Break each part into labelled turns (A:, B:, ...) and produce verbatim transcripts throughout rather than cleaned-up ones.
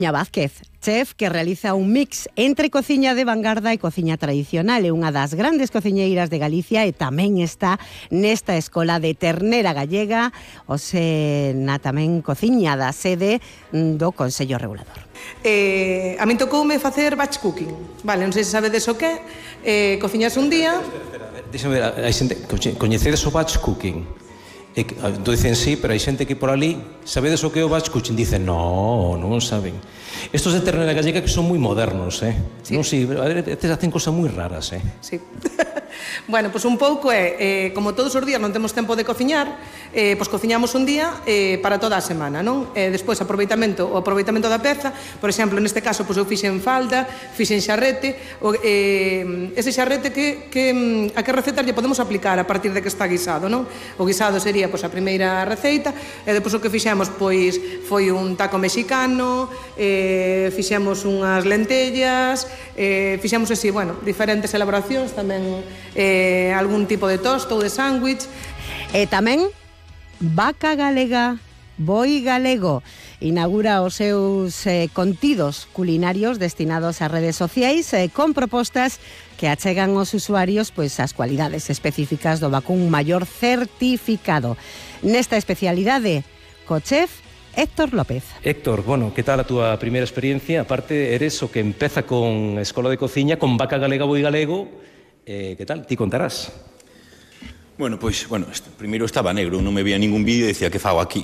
A: Vázquez, chef que realiza un mix entre cociña de vanguarda e cociña tradicional. É unha das grandes cociñeiras de Galicia e tamén está nesta escola de ternera gallega, o se na tamén cociña da sede do Consello Regulador.
B: Eh, a min tocoume facer batch cooking, vale, non sei se sabedes o que, eh, cociñas un día...
C: Deixame ver, hai xente, coñecedes o batch cooking? E, do dicen sí, pero hai xente que por ali sabedes o que é o batch cooking? Dicen, no, non saben. Estos de ternera gallega que son moi modernos, eh? Sí. Non, sí, a ver, estes hacen cosas moi raras, eh?
B: Sí. Bueno, pois pues un pouco é, eh, como todos os días non temos tempo de cociñar, eh, pois pues cociñamos un día eh, para toda a semana, non? Eh, despois, aproveitamento, o aproveitamento da peza, por exemplo, neste caso, pois pues, eu fixen falda, fixen xarrete, o, eh, ese xarrete que, que, a que recetas lle podemos aplicar a partir de que está guisado, non? O guisado sería, pois, a primeira receita, e depois o que fixemos, pois, foi un taco mexicano, eh, fixemos unhas lentellas, eh, fixemos así, bueno, diferentes elaboracións, tamén eh, algún tipo de tosto ou de sándwich.
A: E tamén vaca galega, boi galego inaugura os seus eh, contidos culinarios destinados a redes sociais eh, con propostas que achegan aos usuarios pois as cualidades específicas do vacún maior certificado. Nesta especialidade, co chef Héctor López.
C: Héctor, bueno, que tal a túa primeira experiencia? Aparte, eres o que empeza con escola de cociña, con vaca galega, boi galego. Eh, que tal? Ti contarás.
D: Bueno, pois, bueno, primeiro estaba negro, non me vía ningún vídeo e dicía que fago aquí.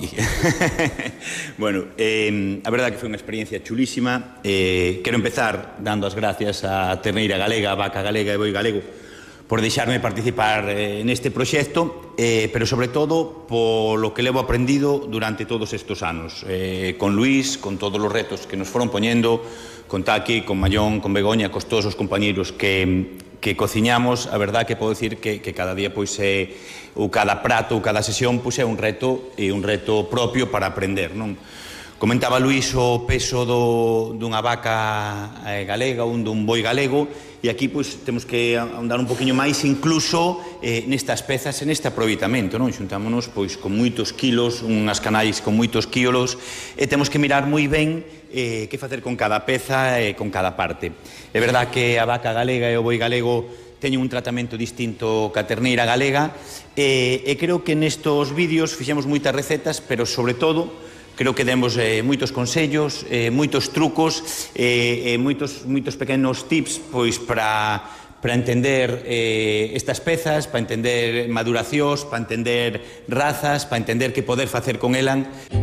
D: Bueno, eh, a verdade que foi unha experiencia chulísima. Eh, quero empezar dando as gracias a Terneira Galega, a Vaca Galega e Boi Galego por deixarme participar eh, neste proxecto, eh, pero sobre todo polo que levo aprendido durante todos estes anos. Eh, con Luís, con todos os retos que nos foron poñendo, con Taki, con Mallón, con Begoña, cos todos os compañeiros que... que cociñamos, a verdad que podo dicir que, que cada día pois é ou cada prato ou cada sesión pois é un reto e un reto propio para aprender, non? Comentaba Luís o peso do, dunha vaca eh, galega ou dun boi galego e aquí pois temos que andar un poquinho máis incluso eh, nestas pezas e neste aproveitamento, non? Xuntámonos pois con moitos kilos, unhas canais con moitos quilos e temos que mirar moi ben eh, que facer con cada peza e con cada parte. É verdad que a vaca galega e o boi galego teñen un tratamento distinto ca terneira galega e, e creo que nestos vídeos fixemos moitas recetas, pero sobre todo creo que demos eh, moitos consellos, eh, moitos trucos e eh, eh, moitos, moitos pequenos tips pois para para entender eh, estas pezas, para entender maduracións, para entender razas, para entender que poder facer con elan.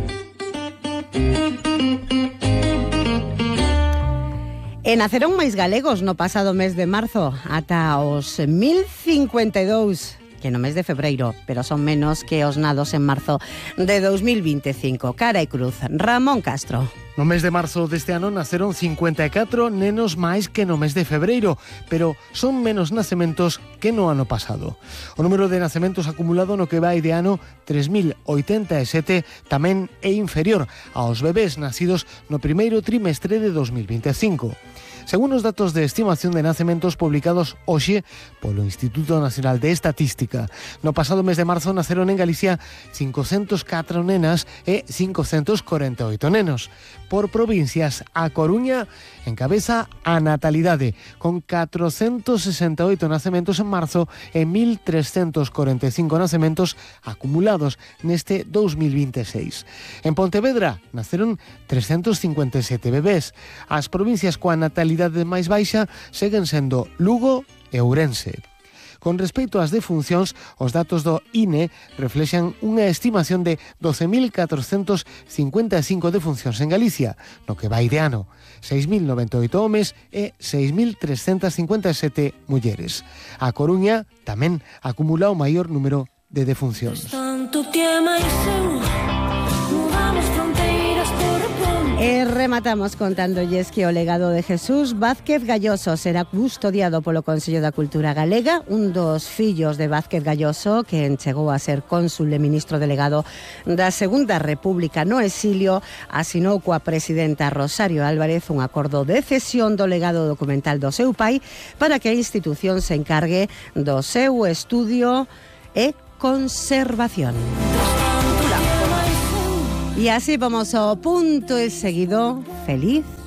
A: E naceron máis galegos no pasado mes de marzo, ata os mil cincuenta e dous, que no mes de febreiro, pero son menos que os nados en marzo de dous mil vinte e cinco. Cara e cruz, Ramón Castro.
E: No mes de marzo deste ano naceron cincuenta e catro nenos máis que no mes de febreiro, pero son menos nacementos que no ano pasado. O número de nacementos acumulado no que vai de ano tres mil oitenta e sete tamén é inferior aos bebés nacidos no primeiro trimestre de dous mil vinte e cinco. Según os datos de estimación de nacementos publicados hoxe polo Instituto Nacional de Estatística, no pasado mes de marzo naceron en Galicia cincocentas e catro nenas e cincocentos corenta e oito nenos. Por provincias, a Coruña encabeza a natalidade, con catrocentos sesenta e oito nacementos en marzo e mil trescentos corenta e cinco nacementos acumulados neste dous mil vinte e seis. En Pontevedra naceron trescentos cincuenta e sete bebés. As provincias coa natalidade máis baixa seguen sendo Lugo e Ourense. Con respecto ás defuncións, os datos do I N E reflexan unha estimación de doce mil catrocentos cincuenta e cinco defuncións en Galicia, no que vai de ano, seis mil noventa e oito homes e seis mil trescentas cincuenta e sete mulleres. A Coruña tamén acumula o maior número de defuncións.
A: E rematamos contándolles que o legado de Jesús Vázquez Galloso será custodiado polo Consello da Cultura Galega, un dos fillos de Vázquez Galloso, que chegou a ser cónsul e ministro delegado da Segunda República no exilio, asinou coa presidenta Rosario Álvarez un acordo de cesión do legado documental do seu pai para que a institución se encargue do seu estudio e conservación. E así vamos ao punto e seguido. Feliz